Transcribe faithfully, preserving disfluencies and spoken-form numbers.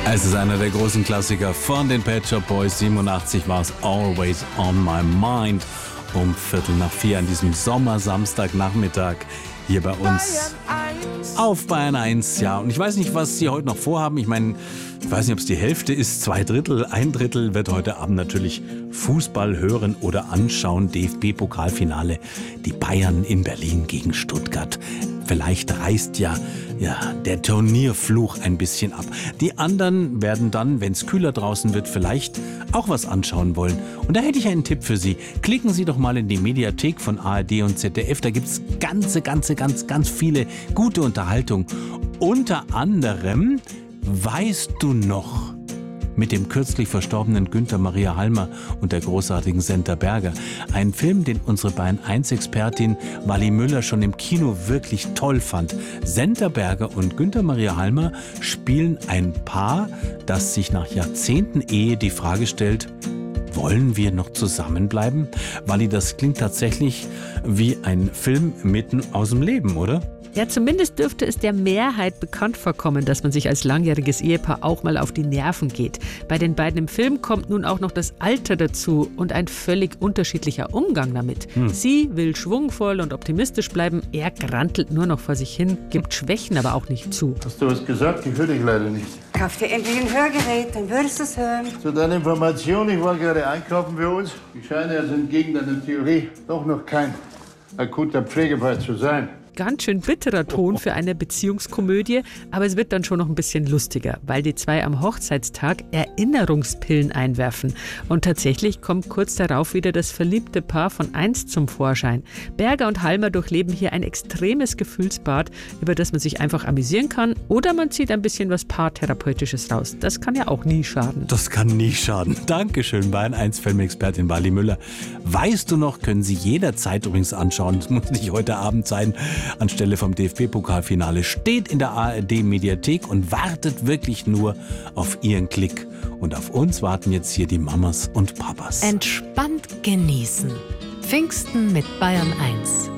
Es ist einer der großen Klassiker von den Pet Shop Boys. siebenundachtzig war es Always on My Mind. Um Viertel nach vier an diesem Sommersamstagnachmittag hier bei uns auf Bayern eins. Ja, und ich weiß nicht, was Sie heute noch vorhaben. Ich meine, ich weiß nicht, ob es die Hälfte ist, zwei Drittel, ein Drittel wird heute Abend natürlich Fußball hören oder anschauen. D F B-Pokalfinale, die Bayern in Berlin gegen Stuttgart. Vielleicht reißt ja, ja der Turnierfluch ein bisschen ab. Die anderen werden dann, wenn es kühler draußen wird, vielleicht auch was anschauen wollen. Und da hätte ich einen Tipp für Sie. Klicken Sie doch mal in die Mediathek von A R D und Z D F. Da gibt es ganze, ganze, ganz, ganz viele gute Unterhaltung. Unter anderem Weißt du noch? Mit dem kürzlich verstorbenen Günther Maria Halmer und der großartigen Senta Berger. Ein Film, den unsere Bayern eins Expertin Wally Müller schon im Kino wirklich toll fand. Senta Berger und Günther Maria Halmer spielen ein Paar, das sich nach Jahrzehnten Ehe die Frage stellt: Wollen wir noch zusammenbleiben? Wally, das klingt tatsächlich wie ein Film mitten aus dem Leben, oder? Ja, zumindest dürfte es der Mehrheit bekannt vorkommen, dass man sich als langjähriges Ehepaar auch mal auf die Nerven geht. Bei den beiden im Film kommt nun auch noch das Alter dazu und ein völlig unterschiedlicher Umgang damit. Hm. Sie will schwungvoll und optimistisch bleiben, er grantelt nur noch vor sich hin, gibt Schwächen aber auch nicht zu. Hast du was gesagt? Ich höre dich leider nicht. Kauf dir endlich ein Hörgerät, dann würdest du es hören. Zu deiner Information, ich war gerade einkaufen für uns. Ich scheine also entgegen deiner Theorie doch noch kein akuter Pflegefall zu sein. Ganz schön bitterer Ton für eine Beziehungskomödie, aber es wird dann schon noch ein bisschen lustiger, weil die zwei am Hochzeitstag Erinnerungspillen einwerfen. Und tatsächlich kommt kurz darauf wieder das verliebte Paar von einst zum Vorschein. Berger und Halmer durchleben hier ein extremes Gefühlsbad, über das man sich einfach amüsieren kann, oder man zieht ein bisschen was Paartherapeutisches raus. Das kann ja auch nie schaden. Das kann nie schaden. Dankeschön, Bayern eins Filmexpertin Wally Müller. Weißt du noch, können Sie jederzeit übrigens anschauen. Das muss nicht heute Abend sein. Anstelle vom D F B-Pokalfinale steht in der A R D-Mediathek und wartet wirklich nur auf Ihren Klick. Und auf uns warten jetzt hier die Mamas und Papas. Entspannt genießen. Pfingsten mit Bayern eins.